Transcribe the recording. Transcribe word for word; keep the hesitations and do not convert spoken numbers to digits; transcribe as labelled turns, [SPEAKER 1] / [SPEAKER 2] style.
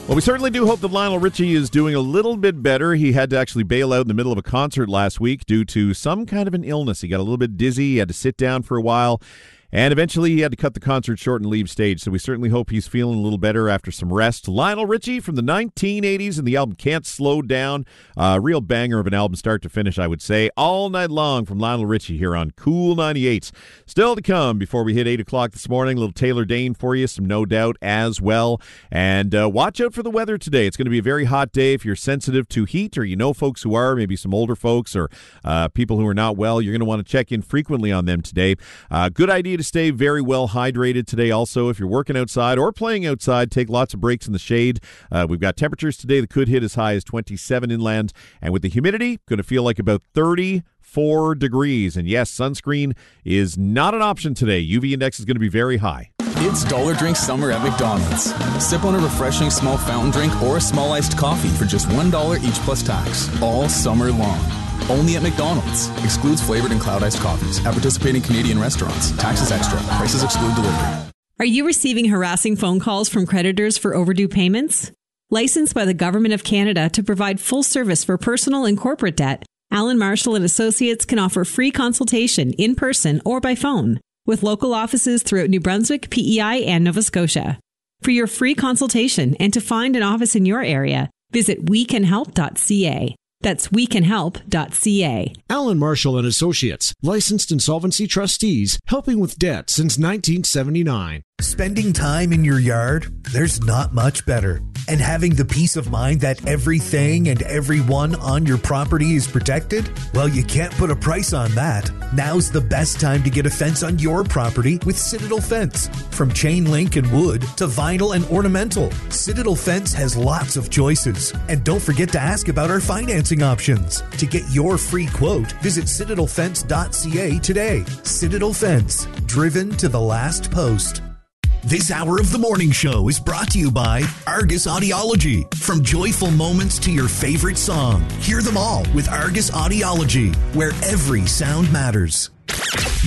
[SPEAKER 1] Well, we certainly do hope that Lionel Richie is doing a little bit better. He had to actually bail out in the middle of a concert last week due to some kind of an illness. He got a little bit dizzy, he had to sit down for a while, and eventually he had to cut the concert short and leave stage. So we certainly hope he's feeling a little better after some rest. Lionel Richie from the nineteen eighties and the album Can't Slow Down. A uh, real banger of an album start to finish, I would say. All night long from Lionel Richie here on Cool ninety-eight. Still to come before we hit eight o'clock this morning. A little Taylor Dane for you, some No Doubt as well. And uh, watch out for the weather today. It's going to be a very hot day. If you're sensitive to heat, or you know folks who are, maybe some older folks or uh, people who are not well, you're going to want to check in frequently on them today. Uh, good idea to stay very well hydrated today also. If you're working outside or playing outside, take lots of breaks in the shade. Uh, we've got temperatures today that could hit as high as twenty-seven inland, and with the humidity, going to feel like about thirty-four degrees. And yes, sunscreen is not an option today. U V index is going to be very high.
[SPEAKER 2] It's Dollar Drink Summer at McDonald's. Sip on a refreshing small fountain drink or a small iced coffee for just one dollar each plus tax, all summer long. Only at McDonald's. Excludes flavored and cloud iced coffees. At participating Canadian restaurants. Taxes extra. Prices exclude delivery.
[SPEAKER 3] Are you receiving harassing phone calls from creditors for overdue payments? Licensed by the Government of Canada to provide full service for personal and corporate debt, Allen Marshall and Associates can offer free consultation in person or by phone with local offices throughout New Brunswick, P E I, and Nova Scotia. For your free consultation and to find an office in your area, visit we can help dot c a. That's we can help dot c a.
[SPEAKER 4] Allen Marshall and Associates, licensed insolvency trustees, helping with debt since nineteen seventy-nine.
[SPEAKER 5] Spending time in your yard, there's not much better. And having the peace of mind that everything and everyone on your property is protected? Well, you can't put a price on that. Now's the best time to get a fence on your property with Citadel Fence. From chain link and wood to vinyl and ornamental, Citadel Fence has lots of choices. And don't forget to ask about our financing options. To get your free quote, visit citadel fence dot c a today. Citadel Fence, driven to the last post. This hour of the morning show is brought to you by Argus Audiology. From joyful moments to your favorite song, hear them all with Argus Audiology, where every sound matters.